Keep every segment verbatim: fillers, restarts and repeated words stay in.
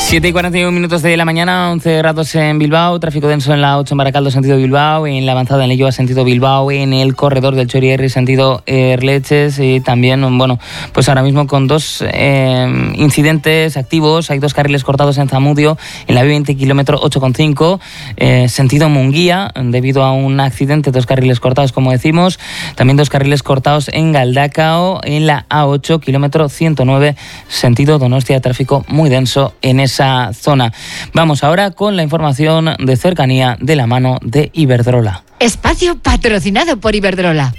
siete y cuarenta y uno minutos de la mañana, once grados en Bilbao, tráfico denso en la ocho en Baracaldo, sentido Bilbao, en la avanzada en Leioa, sentido Bilbao, en el corredor del Txorierri, sentido Erleches, y también, bueno, pues ahora mismo con dos eh, incidentes activos, hay dos carriles cortados en Zamudio, en la B veinte, kilómetro ocho coma cinco, eh, sentido Munguía, debido a un accidente, dos carriles cortados, como decimos, también dos carriles cortados en Galdakao, en la A ocho, kilómetro ciento nueve, sentido Donostia, tráfico muy denso en esa zona. Vamos ahora con la información de cercanía de la mano de Iberdrola. Espacio patrocinado por Iberdrola.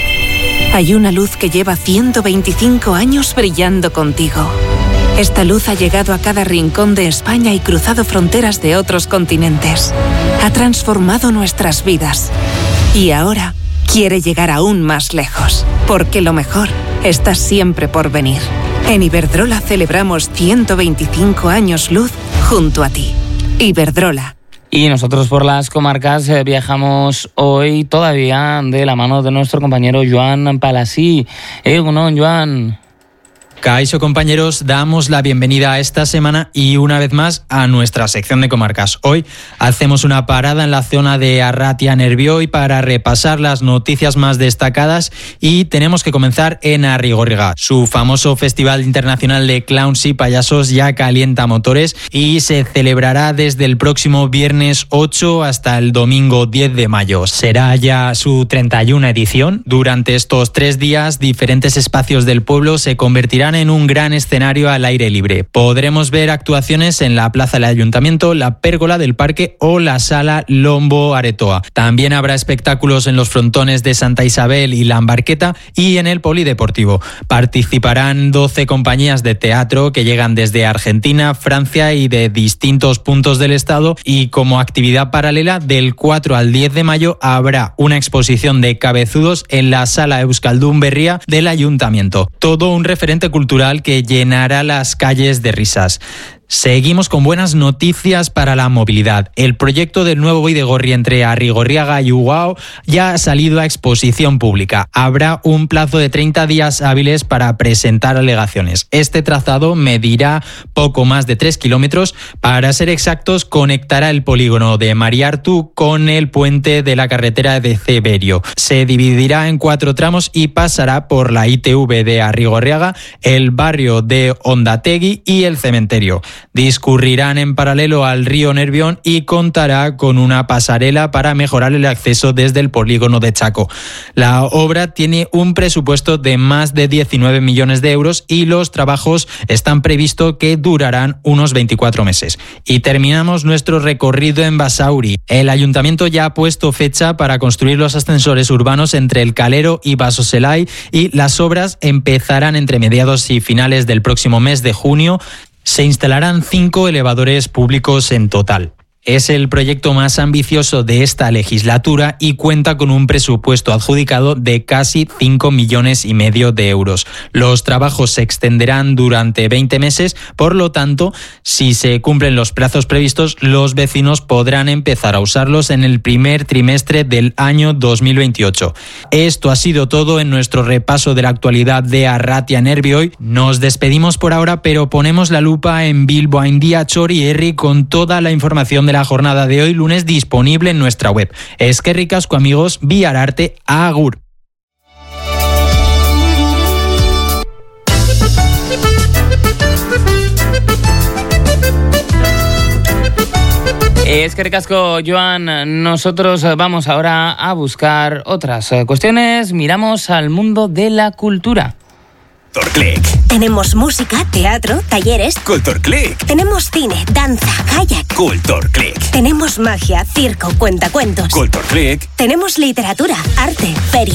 Hay una luz que lleva ciento veinticinco años brillando contigo. Esta luz ha llegado a cada rincón de España y cruzado fronteras de otros continentes. Ha transformado nuestras vidas. Y ahora quiere llegar aún más lejos, porque lo mejor está siempre por venir. En Iberdrola celebramos ciento veinticinco años luz junto a ti. Iberdrola. Y nosotros por las comarcas eh, viajamos hoy todavía de la mano de nuestro compañero Joan Palasí. Eh, bueno, Joan. Caixo, compañeros, damos la bienvenida a esta semana y una vez más a nuestra sección de comarcas. Hoy hacemos una parada en la zona de Arratia-Nerbioi para repasar las noticias más destacadas y tenemos que comenzar en Arrigorriaga. Su famoso Festival Internacional de Clowns y Payasos ya calienta motores y se celebrará desde el próximo viernes ocho hasta el domingo diez de mayo. Será ya su treinta y una edición. Durante estos tres días, diferentes espacios del pueblo se convertirán en un gran escenario al aire libre. Podremos ver actuaciones en la plaza del Ayuntamiento, la pérgola del parque o la sala Lombo Aretoa. También habrá espectáculos en los frontones de Santa Isabel y la Embarqueta y en el polideportivo. Participarán doce compañías de teatro que llegan desde Argentina, Francia y de distintos puntos del estado, y como actividad paralela del cuatro al diez de mayo habrá una exposición de cabezudos en la sala Euskaldun Berria del Ayuntamiento. Todo un referente cultural cultural que llenará las calles de risas. Seguimos con buenas noticias para la movilidad. El proyecto del nuevo Bidegorri entre Arrigorriaga y Ugao ya ha salido a exposición pública. Habrá un plazo de treinta días hábiles para presentar alegaciones. Este trazado medirá poco más de tres kilómetros. Para ser exactos, conectará el polígono de Mariartu con el puente de la carretera de Ceberio. Se dividirá en cuatro tramos y pasará por la I T V de Arrigorriaga, el barrio de Ondategui y el cementerio. Discurrirán en paralelo al río Nervión y contará con una pasarela para mejorar el acceso desde el polígono de Chaco. La obra tiene un presupuesto de más de diecinueve millones de euros y los trabajos están previstos que durarán unos veinticuatro meses. Y terminamos nuestro recorrido en Basauri. El ayuntamiento ya ha puesto fecha para construir los ascensores urbanos entre el Calero y Basoselai y las obras empezarán entre mediados y finales del próximo mes de junio. Se instalarán cinco elevadores públicos en total. Es el proyecto más ambicioso de esta legislatura y cuenta con un presupuesto adjudicado de casi cinco millones y medio de euros. Los trabajos se extenderán durante veinte meses, por lo tanto, si se cumplen los plazos previstos, los vecinos podrán empezar a usarlos en el primer trimestre del año dos mil veintiocho. Esto ha sido todo en nuestro repaso de la actualidad de Arratia-Nerbioi. Nos despedimos por ahora, pero ponemos la lupa en Bilbaindia Txorierri con toda la información de la jornada de hoy lunes disponible en nuestra web. Eskerrik asko, amigos, bihar arte, agur. Eskerrik asko, Joan. Nosotros vamos ahora a buscar otras cuestiones. Miramos al mundo de la cultura. CulturClick. Tenemos música, teatro, talleres. CulturClick. Tenemos cine, danza, kayak. CulturClick. Tenemos magia, circo, cuentacuentos. CulturClick. Tenemos literatura, arte, feria.